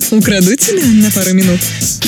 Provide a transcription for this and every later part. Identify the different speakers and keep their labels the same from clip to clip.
Speaker 1: Украду тебя на пару минут.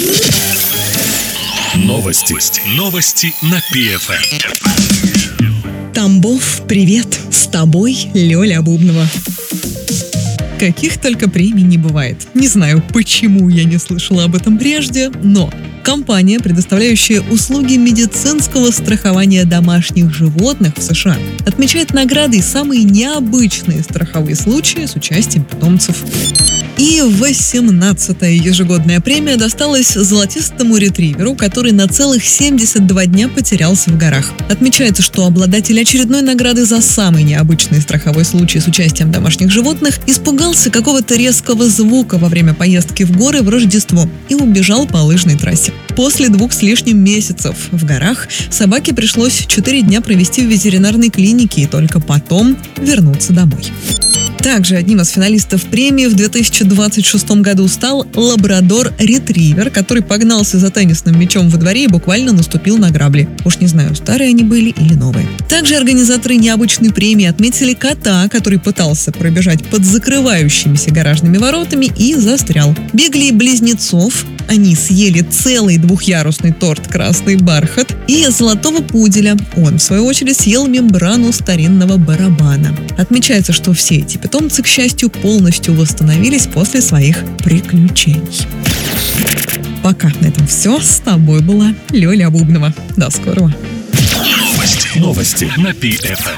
Speaker 2: Новости. Новости на ПФМ.
Speaker 1: Тамбов, привет! С тобой Лёля Бубнова. Каких только премий не бывает. Не знаю, почему я не слышала об этом прежде, но компания, предоставляющая услуги медицинского страхования домашних животных в США, отмечает наградой самые необычные страховые случаи с участием питомцев. И 18-я ежегодная премия досталась золотистому ретриверу, который на целых 72 дня потерялся в горах. Отмечается, что обладатель очередной награды за самый необычный страховой случай с участием домашних животных испугался какого-то резкого звука во время поездки в горы в Рождество и убежал по лыжной трассе. После 2 с лишним месяцев в горах собаке пришлось 4 дня провести в ветеринарной клинике и только потом вернуться домой. Также одним из финалистов премии в 2026 году стал лабрадор-ретривер, который погнался за теннисным мячом во дворе и буквально наступил на грабли. Уж не знаю, старые они были или новые. Также организаторы необычной премии отметили кота, который пытался пробежать под закрывающимися гаражными воротами и застрял. Бегали близнецов, они съели целый 2-ярусный торт «Красный бархат» и золотого пуделя. Он, в свою очередь, съел мембрану старинного барабана. Отмечается, что все эти питомцы, к счастью, полностью восстановились после своих приключений. Пока на этом все. С тобой была Лёля Бубнова. До скорого.
Speaker 2: Новости на ПФМ.